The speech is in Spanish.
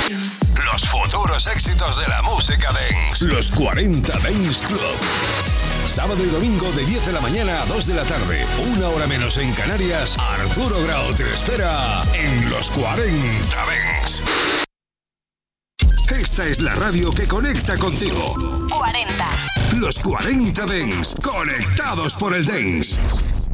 Los futuros éxitos de la música dance. Los 40 Dance Club. Sábado y domingo de 10 de la mañana a 2 de la tarde. Una hora menos en Canarias. Arturo Grau te espera en Los 40 Dance. Esta es la radio que conecta contigo. 40. Los 40 Dance. Conectados por el dance.